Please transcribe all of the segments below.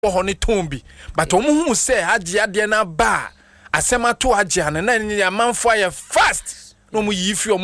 honi tombi but omu hu say agye ade na ba asema to agye na na amanfo aye fast no mu yi fi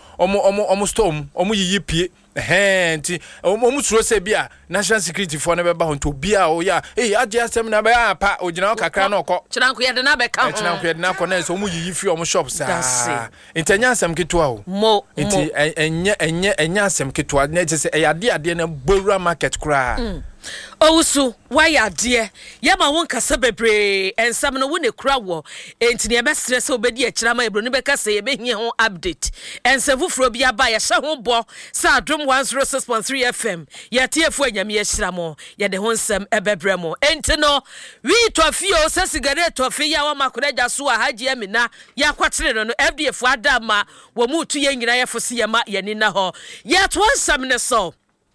omu storm omu yi pie nti omu suro se bia national security for na be ba honto bia o ya agye asem na ba pa ogina kakra na okọ chiranko ye de na be ka chiranko ye de na ko na so omu yi fi omu shop sa intenya asem ketua o nti enya asem ketua na je se ade na bowura market kura Owusu waya de yama won kasa bebre ensam no wone kura wo enti ne be stress obedi a kirama ebro ne be kasa ye be hie ho update ensafufuro bia ba ya hye ho bo sa adom 106.3 FM ya tiefu anyame ya hiramo ye de ho nsam ebebre mo enti no wi tofio sa cigarette tofi ya wa makodaja so a haji amina ya kwatere no FDF adama wo mu tu ye nyina ye fosi ye ma ye ni na ho yet one sam ne so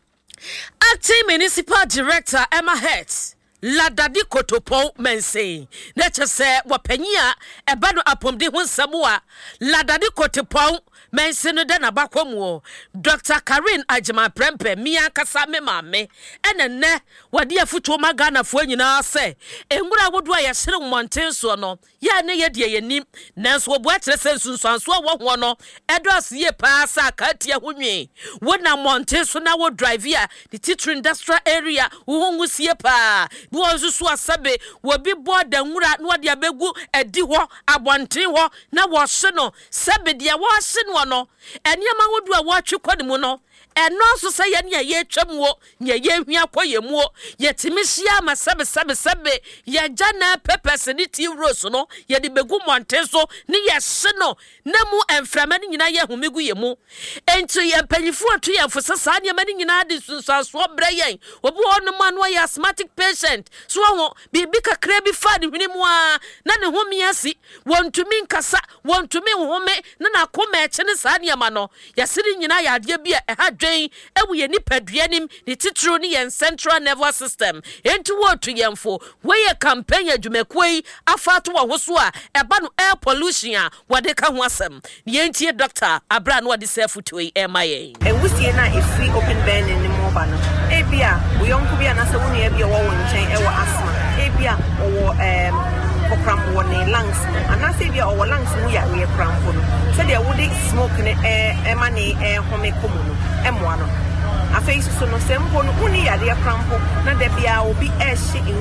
Acting Municipal Director Emma Hertz Ladadi Kotopon Mense Nature say wapenya ebano apomde ho nsamo Ladadi Kotopon Mense no den abakomu Dr. Karen Ajima Prempe mia kasa me mame ene wadi afuto magana fo nyina se enwura wodo ya hire monten so no ya ne ye de yanim nanso obo akyere sensunsanso wo ho no edos ye pa sa katia honwe wona monten so na wo drive ya the teacher industrial area wo ngusie pa wo nsusu asabe wo bi boda nwura no de abegu edi ho abonten ho na wo hye no sabe de wo hye no no eniama wodu a wo atwekɔ mu no eno so say ye ne ye twamwo ye hwia koyemu ye timihia ma sabe ye jana pepes ni ti rose no ye de begu monten so ne ye hye no na mu emframa ni nyina ye homegu ye mu enti ye panyifu atu ye fo sasa ne ma ni nyina de sunsanso bra yen obi ono ma no ye asthmatic patient so ho bibi kakra bi fa de hwini mu a na ne ho miasi wontumi nkasa wontumi home na akoma eche ne sa ne ma no ye siri nyina ya ade bi e ewu ye nipaduanim ni titru ni yen central nervous system enti wotu yemfo we ye campaign adwumakoi afato wo so a eba no air pollution a wode ka ho asem ni enti doctor abra no wode sefuto e maye ewusie na efi open burn ni mo ba no ebia uyonko bia na se woni ebia wo nchen e wo asthma ebia wo okram wo ne lungs anase bia wo lungs mu ya we krampo no so de wo de smoke ne ma ne home komu no emoa no afei so no sempo no uni ya de krampo na de bia obi ehye